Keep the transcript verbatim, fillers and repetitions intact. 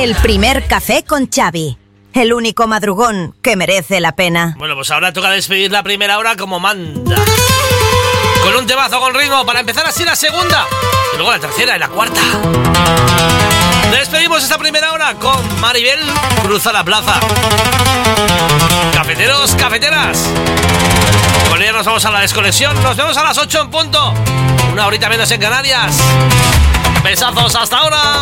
El primer café con Xavi. El único madrugón que merece la pena. Bueno, pues ahora toca despedir la primera hora como manda. Con un temazo con ritmo para empezar así la segunda. Y luego la tercera y la cuarta. Despedimos esta primera hora con Maribel Cruza la Plaza. Cafeteros, cafeteras. Con ella nos vamos a la desconexión. Nos vemos a las ocho en punto. Una horita menos en Canarias. Besazos, hasta ahora.